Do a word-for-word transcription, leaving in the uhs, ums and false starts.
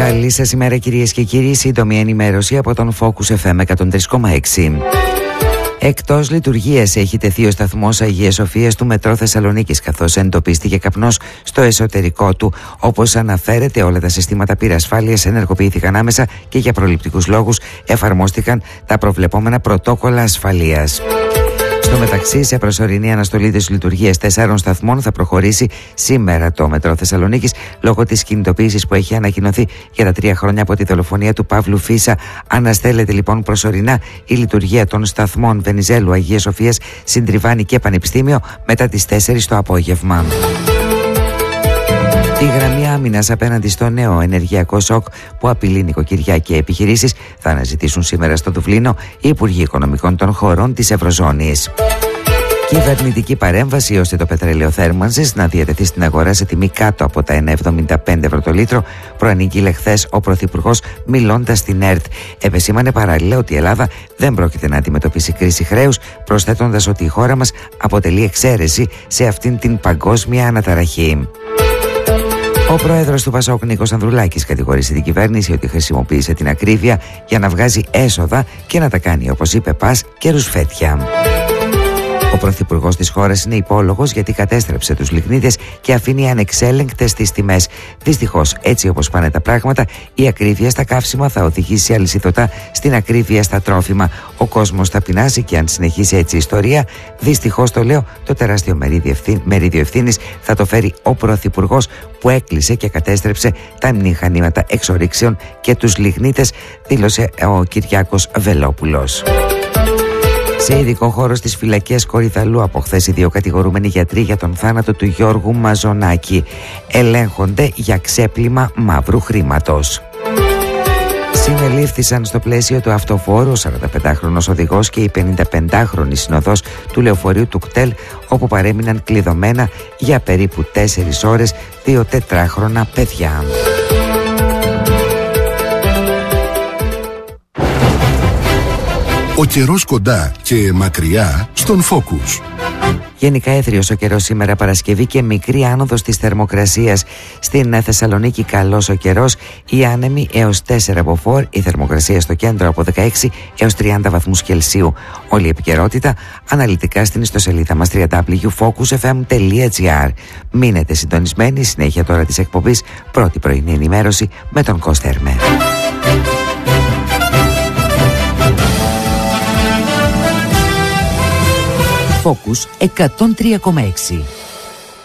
Καλή σας ημέρα κυρίες και κύριοι, σύντομη ενημέρωση από τον Focus εφ εμ εκατόν τρία κόμμα έξι. Εκτός λειτουργίας έχει τεθεί ο σταθμός Αγίας Σοφίας του Μετρό Θεσσαλονίκης, καθώς εντοπίστηκε καπνός στο εσωτερικό του. Όπως αναφέρεται, όλα τα συστήματα πυρασφάλειας ενεργοποιήθηκαν άμεσα και για προληπτικούς λόγους εφαρμόστηκαν τα προβλεπόμενα πρωτόκολλα ασφαλείας. Στο μεταξύ, σε προσωρινή αναστολή της λειτουργίας τεσσάρων σταθμών θα προχωρήσει σήμερα το Μετρό Θεσσαλονίκης λόγω της κινητοποίησης που έχει ανακοινωθεί για τα τρία χρόνια από τη δολοφονία του Παύλου Φίσα. Αναστέλλεται λοιπόν προσωρινά η λειτουργία των σταθμών Βενιζέλου, Αγίας Σοφίας, Συντριβάνη και Πανεπιστήμιο μετά τις τέσσερις το απόγευμα. Η γραμμή άμυνας απέναντι στο νέο ενεργειακό σοκ που απειλεί νοικοκυριά και επιχειρήσεις θα αναζητήσουν σήμερα στο Δουβλίνο οι Υπουργοί Οικονομικών των χωρών της Ευρωζώνης. Κυβερνητική παρέμβαση ώστε το πετρέλαιο θέρμανσης να διατεθεί στην αγορά σε τιμή κάτω από τα ένα κόμμα εβδομήντα πέντε ευρώ το λίτρο, προανήγγειλε χθες ο Πρωθυπουργός μιλώντας στην ΕΡΤ. Επεσήμανε παράλληλα ότι η Ελλάδα δεν πρόκειται να αντιμετωπίσει κρίση χρέους, προσθέτοντας ότι η χώρα μας αποτελεί εξαίρεση σε αυτήν την παγκόσμια αναταραχή. Ο πρόεδρος του Πασόκ, Νίκος Ανδρουλάκης, κατηγορήσει την κυβέρνηση ότι χρησιμοποίησε την ακρίβεια για να βγάζει έσοδα και να τα κάνει, όπως είπε, πας και ρουσφέτια. Ο πρωθυπουργός της χώρας είναι υπόλογος γιατί κατέστρεψε τους λιγνίτες και αφήνει ανεξέλεγκτες τις τιμές. Δυστυχώς, έτσι όπως πάνε τα πράγματα, η ακρίβεια στα καύσιμα θα οδηγήσει αλυσιδωτά στην ακρίβεια στα τρόφιμα. Ο κόσμος θα πεινάσει και αν συνεχίσει έτσι η ιστορία, δυστυχώς το λέω, το τεράστιο μερίδιο ευθύνης θα το φέρει ο πρωθυπουργός που έκλεισε και κατέστρεψε τα μηχανήματα εξορίξεων και τους λιγνίτες, δήλωσε ο Κυριάκος Βελόπουλος. Σε ειδικό χώρο στις φυλακές Κορυδαλλού από χθες οι δύο κατηγορούμενοι γιατροί για τον θάνατο του Γιώργου Μαζονάκη ελέγχονται για ξέπλυμα μαύρου χρήματος. Συνελήφθησαν στο πλαίσιο του αυτοφόρου ο σαρανταπεντάχρονος οδηγός και η πενηνταπεντάχρονη συνοδός του λεωφορείου του ΚΤΕΛ, όπου παρέμειναν κλειδωμένα για περίπου τέσσερις ώρες δύο τετράχρονα παιδιά. Ο καιρός κοντά και μακριά στον Focus. Γενικά έθριος ο καιρός σήμερα Παρασκευή και μικρή άνοδος της θερμοκρασίας. Στην Θεσσαλονίκη καλός ο καιρός, οι άνεμοι έως τέσσερα μποφόρ, η θερμοκρασία στο κέντρο από δεκαέξι έως τριάντα βαθμούς Κελσίου. Όλη η επικαιρότητα αναλυτικά στην ιστοσελίδα μας double-u double-u double-u τελεία focus f m τελεία g r. Μείνετε συντονισμένοι, συνέχεια τώρα της εκπομπής, πρώτη πρωινή ενημέρωση με τον Κώστα Ερμέ. Focus εκατόν τρία κόμμα έξι.